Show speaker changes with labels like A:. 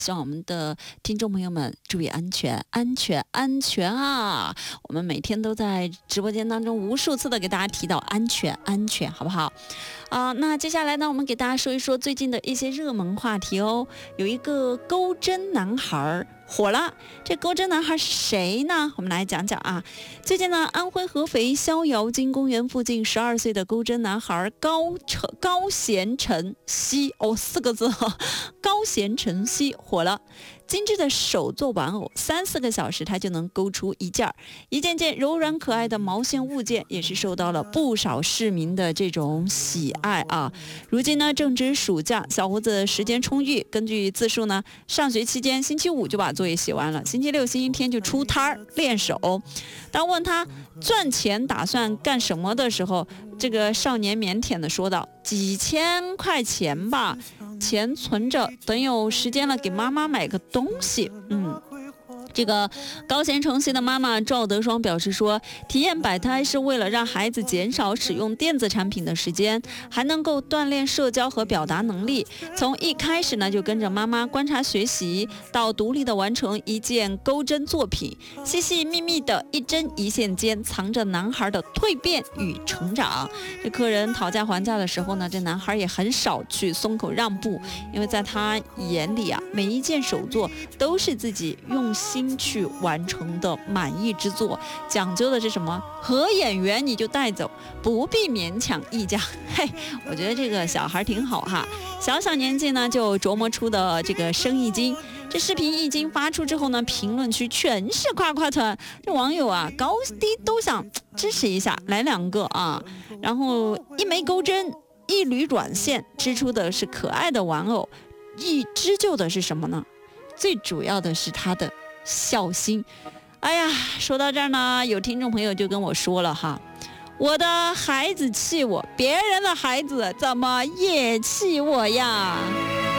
A: 希望我们的听众朋友们注意安全，安全，安全啊！我们每天都在直播间当中无数次的给大家提到安全，安全，好不好？那接下来呢，我们给大家说一说最近的一些热门话题哦。有一个钩针男孩火了，这钩针男孩是谁呢？我们来讲讲啊。最近呢，安徽合肥逍遥津公园附近12岁的钩针男孩高贤晨曦4个字哈，高贤晨曦火了。精致的手做玩偶，3-4个小时他就能勾出一件柔软可爱的毛线物件，也是受到了不少市民的这种喜爱啊。如今呢，正值暑假，小伙子时间充裕，根据自述呢，上学期间星期5就把作业写完了，星期6、星期天就出摊儿练手。当问他赚钱打算干什么的时候，这个少年腼腆的说道：“几千块钱吧，钱存着，等有时间了给妈妈买个东西。”这个高贤晨曦的妈妈赵德双表示说，体验摆摊是为了让孩子减少使用电子产品的时间，还能够锻炼社交和表达能力。从一开始呢，就跟着妈妈观察学习，到独立的完成一件钩针作品，细细密密的一针一线间藏着男孩的蜕变与成长。这客人讨价还价的时候呢，这男孩也很少去松口让步，因为在他眼里啊，每一件手作都是自己用心去完成的满意之作，讲究的是什么？合眼缘你就带走，不必勉强议价。嘿，我觉得这个小孩挺好哈，小年纪呢就琢磨出的这个生意经。这视频一经发出之后呢，评论区全是夸夸团，这网友啊高低都想支持一下，来2个啊，然后一枚钩针，一缕软线，织出的是可爱的玩偶，织就的是什么呢？最主要的是他的孝心。哎呀，说到这儿呢，有听众朋友就跟我说了哈，我的孩子气我，别人的孩子怎么也气我呀？